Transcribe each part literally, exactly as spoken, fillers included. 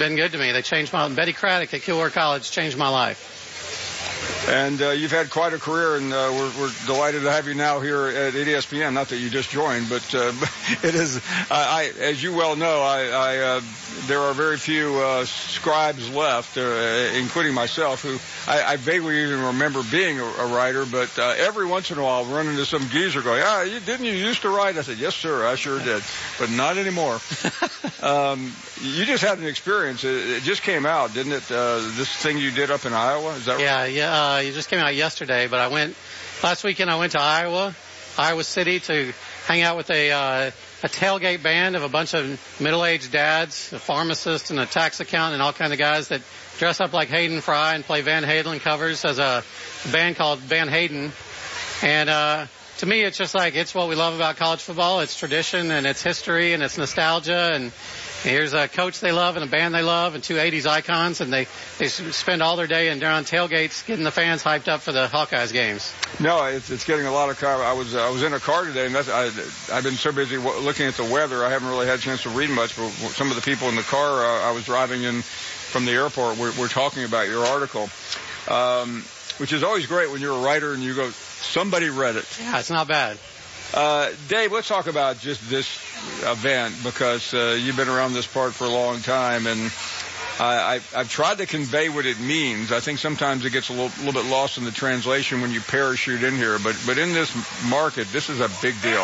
been good to me. They changed my Betty Craddock at Kilgore College changed my life. And uh, you've had quite a career, and uh, we're, we're delighted to have you now here at E S P N. Not that you just joined, but uh, it is. I, I, as you well know, I, I uh, there are very few uh, scribes left, uh, including myself, who I, I vaguely even remember being a, a writer. But uh, every once in a while, I'll run into some geezer going, "Ah, you, didn't you used to write?" I said, "Yes, sir, I sure did, but not anymore." um, you just had an experience. It, it just came out, didn't it? Uh, this thing you did up in Iowa, is that right? Yeah, yeah. Uh, it just came out yesterday, but I went last weekend. I went to Iowa, Iowa City, to hang out with a uh, a tailgate band of a bunch of middle-aged dads, a pharmacist and a tax accountant, and all kind of guys that dress up like Hayden Fry and play Van Halen covers as a band called Van Hayden. And uh, to me, it's just like it's what we love about college football. It's tradition and it's history and it's nostalgia, and here's a coach they love and a band they love and two eighties icons, and they, they spend all their day and they're on tailgates getting the fans hyped up for the Hawkeyes games. No, it's, it's getting a lot of car. I was uh, I was in a car today, and that's, I, I've been so busy w- looking at the weather, I haven't really had a chance to read much, but some of the people in the car uh, I was driving in from the airport were, were talking about your article, um, which is always great when you're a writer and you go, somebody read it. Yeah, it's not bad. Uh, Dave, let's talk about just this event, because uh, you've been around this part for a long time, and I, I, I've tried to convey what it means. I think sometimes it gets a little, little bit lost in the translation when you parachute in here, but but in this market, this is a big deal.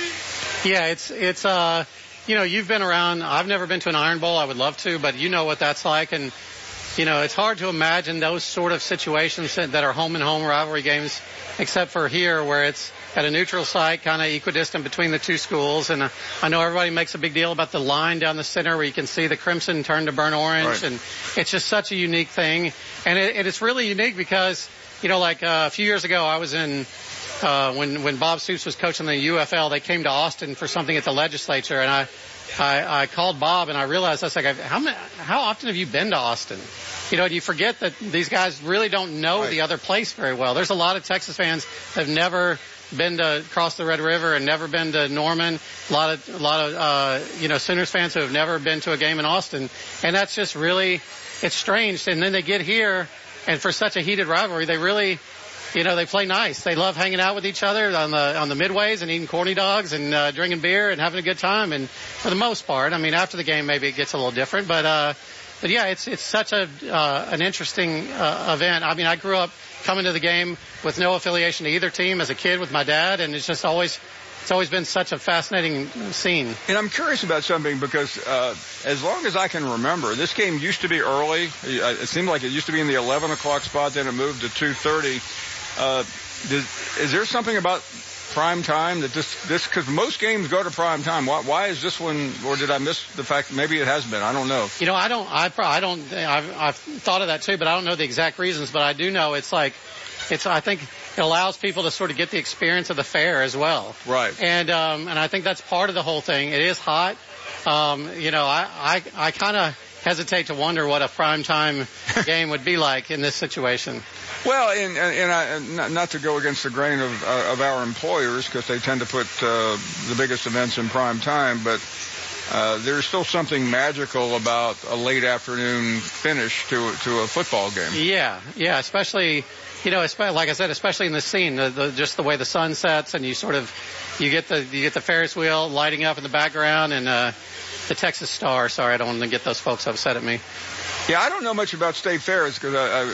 Yeah, it's it's uh, you know, you've been around. I've never been to an Iron Bowl. I would love to, but you know what that's like, and you know, it's hard to imagine those sort of situations that are home and home rivalry games, except for here where it's at a neutral site, kind of equidistant between the two schools. And uh, I know everybody makes a big deal about the line down the center where you can see the crimson turn to burnt orange. Right. And it's just such a unique thing. And it, it, it's really unique because, you know, like uh, a few years ago, I was in, uh, when, when Bob Stoops was coaching the U F L, they came to Austin for something at the legislature. And I, I, I called Bob and I realized, I was like, how many, how often have you been to Austin? You know, you forget that these guys really don't know right. the other place very well. There's a lot of Texas fans that have never been to cross the Red River and never been to Norman. A lot of, a lot of, uh, you know, Sooners fans who have never been to a game in Austin. And that's just really, it's strange. And then they get here, and for such a heated rivalry, they really, you know, they play nice. They love hanging out with each other on the, on the midways and eating corny dogs and, uh, drinking beer and having a good time. And for the most part, I mean, after the game, maybe it gets a little different, but, uh, but yeah, it's, it's such a, uh, an interesting, uh, event. I mean, I grew up coming to the game with no affiliation to either team as a kid with my dad, and it's just always, it's always been such a fascinating scene. And I'm curious about something because, uh, as long as I can remember, this game used to be early. It seemed like it used to be in the eleven o'clock spot, then it moved to two thirty. Uh, does, is there something about prime time that this, this, cause most games go to prime time. Why, why is this one, or did I miss the fact that maybe it has been? I don't know. You know, I don't, I, I don't, I've, I've thought of that too, but I don't know the exact reasons, but I do know it's like, it's, I think it allows people to sort of get the experience of the fair as well. Right. And, um, and I think that's part of the whole thing. It is hot. Um, you know, I, I, I kind of hesitate to wonder what a primetime game would be like in this situation. Well, and, and, and, I, and not to go against the grain of, uh, of our employers, because they tend to put uh, the biggest events in prime time, but uh, there's still something magical about a late afternoon finish to to a football game. Yeah, yeah, especially, you know, especially, like I said, especially in the scene, the, the, just the way the sun sets, and you sort of, you get the you get the Ferris wheel lighting up in the background, and uh, the Texas Star. Sorry, I don't want to get those folks upset at me. Yeah, I don't know much about state fairs because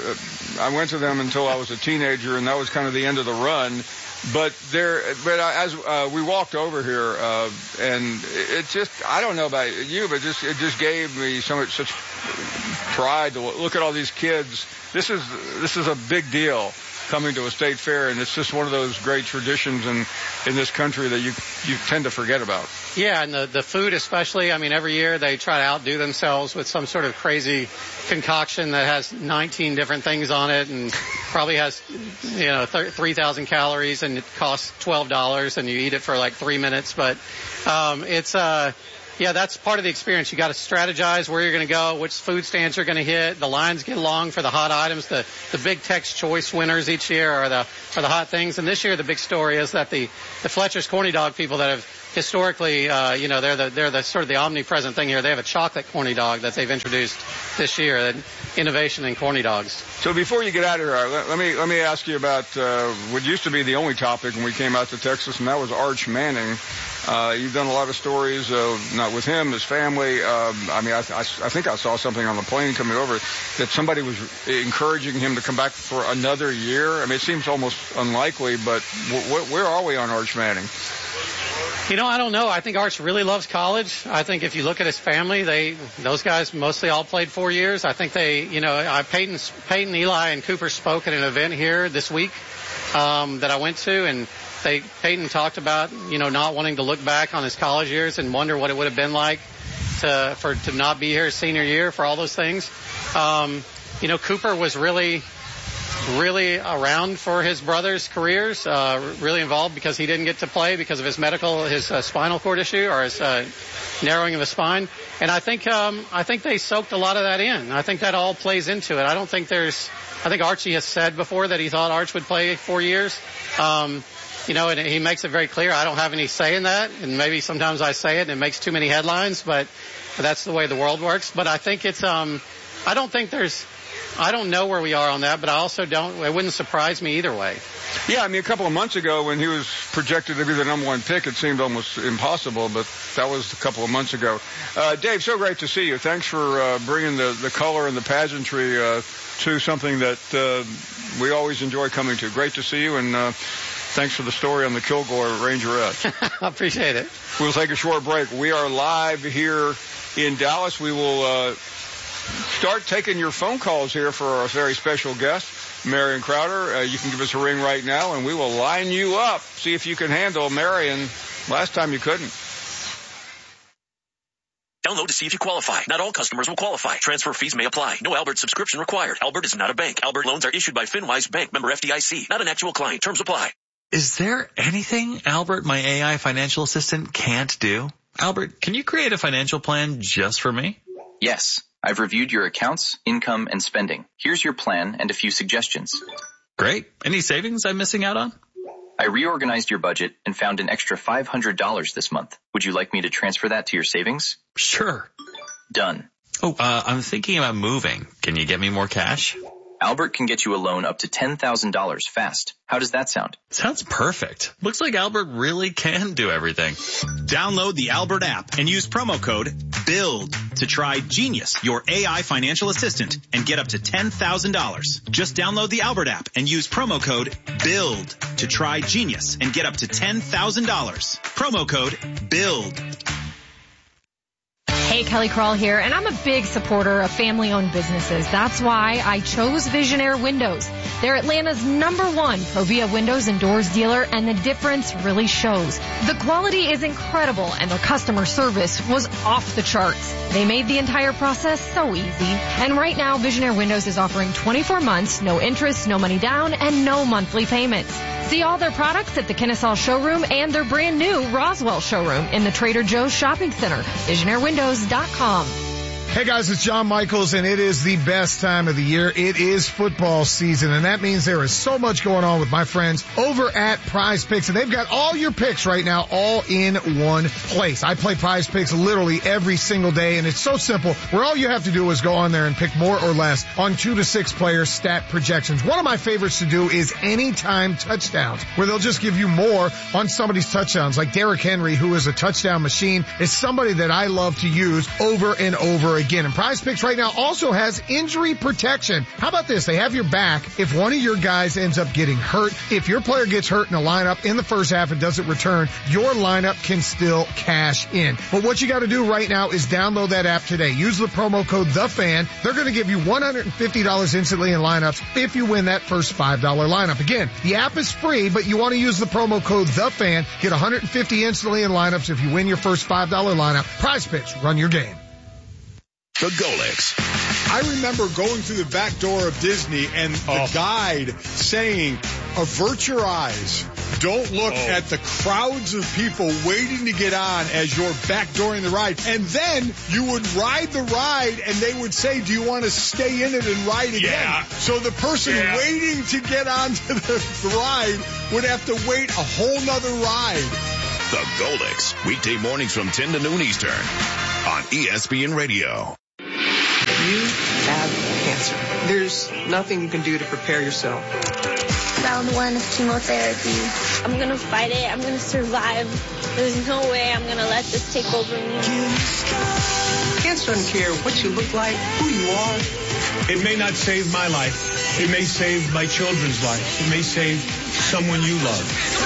I, I I went to them until I was a teenager, and that was kind of the end of the run. But there, but as uh, we walked over here, uh, and it just, I don't know about you, but just it just gave me so much such pride to look at all these kids. This is this is a big deal coming to a state fair, and it's just one of those great traditions in in this country that you you tend to forget about. Yeah, and the the food especially. I mean, every year they try to outdo themselves with some sort of crazy concoction that has nineteen different things on it, and probably has, you know, three thousand calories, and it costs twelve dollars, and you eat it for like three minutes. But um, it's uh. Yeah, that's part of the experience. You got to strategize where you're going to go, which food stands you're going to hit. The lines get long for the hot items. The the big Tex Choice winners each year are the are the hot things. And this year the big story is that the the Fletcher's Corny Dog people that have historically, uh, you know, they're the they're the sort of the omnipresent thing here. They have a chocolate corny dog that they've introduced this year. Innovation in corny dogs. So before you get out of here, let, let me let me ask you about uh, what used to be the only topic when we came out to Texas, and that was Arch Manning. Uh, you've done a lot of stories, uh, not with him, his family. Um, I mean, I, I, I think I saw something on the plane coming over that somebody was encouraging him to come back for another year. I mean, it seems almost unlikely, but w- w- where are we on Arch Manning? You know, I don't know. I think Arch really loves college. I think if you look at his family, they those guys mostly all played four years. I think they, you know, I, Peyton, Peyton, Eli, and Cooper spoke at an event here this week um, that I went to, and they Peyton talked about, you know, not wanting to look back on his college years and wonder what it would have been like to for to not be here his senior year for all those things. Um, you know, Cooper was really. really around for his brothers' careers, uh, really involved because he didn't get to play because of his medical, his uh, spinal cord issue or his uh, narrowing of his spine. And I think, um, I think they soaked a lot of that in. I think that all plays into it. I don't think there's, I think Archie has said before that he thought Arch would play four years. Um, you know, and he makes it very clear. I don't have any say in that. And maybe sometimes I say it and it makes too many headlines, but that's the way the world works. But I think it's, um, I don't think there's, I don't know where we are on that, but I also don't, it wouldn't surprise me either way. Yeah, I mean, a couple of months ago when he was projected to be the number one pick, it seemed almost impossible, but that was a couple of months ago. Uh, Dave, so great to see you. Thanks for uh, bringing the, the color and the pageantry uh, to something that uh, we always enjoy coming to. Great to see you, and uh, thanks for the story on the Kilgore Rangerettes. I appreciate it. We'll take a short break. We are live here in Dallas. We will uh, start taking your phone calls here for our very special guest, Marion Crowder. Uh, you can give us a ring right now, and we will line you up. See if you can handle Marion. Last time you couldn't. Download to see if you qualify. Not all customers will qualify. Transfer fees may apply. No Albert subscription required. Albert is not a bank. Albert loans are issued by FinWise Bank, member F D I C. Not an actual client. Terms apply. Is there anything Albert, my A I financial assistant, can't do? Albert, can you create a financial plan just for me? Yes. I've reviewed your accounts, income, and spending. Here's your plan and a few suggestions. Great. Any savings I'm missing out on? I reorganized your budget and found an extra five hundred dollars this month. Would you like me to transfer that to your savings? Sure. Done. Oh, uh, I'm thinking about moving. Can you get me more cash? Albert can get you a loan up to ten thousand dollars fast. How does that sound? Sounds perfect. Looks like Albert really can do everything. Download the Albert app and use promo code BUILD to try Genius, your A I financial assistant, and get up to ten thousand dollars. Just download the Albert app and use promo code BUILD to try Genius and get up to ten thousand dollars. Promo code BUILD. Hey, Kelly Crawl here, and I'm a big supporter of family-owned businesses. That's why I chose Visionaire Windows. They're Atlanta's number one Provia windows and doors dealer, and the difference really shows. The quality is incredible, and their customer service was off the charts. They made the entire process so easy. And right now, Visionaire Windows is offering twenty-four months, no interest, no money down, and no monthly payments. See all their products at the Kennesaw showroom and their brand new Roswell showroom in the Trader Joe's shopping center. Visionaire Windows dot com. Hey guys, it's John Michaels, and it is the best time of the year. It is football season, and that means there is so much going on with my friends over at Prize Picks, and they've got all your picks right now all in one place. I play Prize Picks literally every single day, and it's so simple, where all you have to do is go on there and pick more or less on two to six player stat projections. One of my favorites to do is anytime touchdowns, where they'll just give you more on somebody's touchdowns, like Derrick Henry, who is a touchdown machine, is somebody that I love to use over and over again. Again, and Prize Picks right now also has injury protection. How about this? They have your back if one of your guys ends up getting hurt. If your player gets hurt in a lineup in the first half and doesn't return, your lineup can still cash in. But what you got to do right now is download that app today. Use the promo code THEFAN. They're going to give you one hundred fifty dollars instantly in lineups if you win that first five dollar lineup. Again, the app is free, but you want to use the promo code THEFAN. Get one hundred fifty dollars instantly in lineups if you win your first five dollar lineup. Prize Picks, run your game. The Golex. I remember going through the back door of Disney and the oh. guide saying, avert your eyes. Don't look oh. at the crowds of people waiting to get on as you're backdooring the ride. And then you would ride the ride and they would say, do you want to stay in it and ride again? Yeah. So the person yeah. waiting to get onto the, the ride would have to wait a whole nother ride. The Golix, weekday mornings from ten to noon Eastern on E S P N Radio. You have cancer. There's nothing you can do to prepare yourself. Round one of chemotherapy. I'm going to fight it. I'm going to survive. There's no way I'm going to let this take over me. Cancer doesn't care what you look like, who you are. It may not save my life. It may save my children's lives. It may save someone you love.